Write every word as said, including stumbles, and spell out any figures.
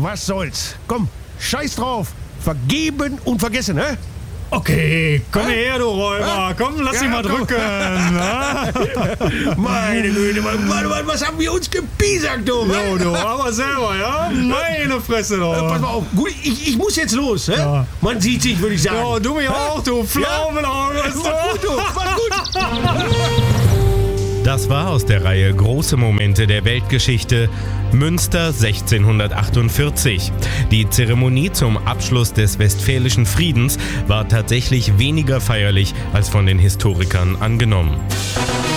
was soll's. Komm, scheiß drauf. Vergeben und vergessen, hä? Okay, komm ah? her, du Räuber. Ah? Komm, lass ja, dich mal komm. drücken. Meine Güte, Mann, Mann, Mann, was haben wir uns gepiesackt, du? Jo, du, aber selber, ja? Meine Fresse, doch. Äh, pass mal auf, gut, ich, ich muss jetzt los, hä? Ja. Man sieht sich, würde ich sagen. Ja, du mich auch, du Pflaumenauge. Ja? Mach gut, du, mach gut. Das war aus der Reihe Große Momente der Weltgeschichte, Münster sechzehnhundertachtundvierzig. Die Zeremonie zum Abschluss des Westfälischen Friedens war tatsächlich weniger feierlich als von den Historikern angenommen.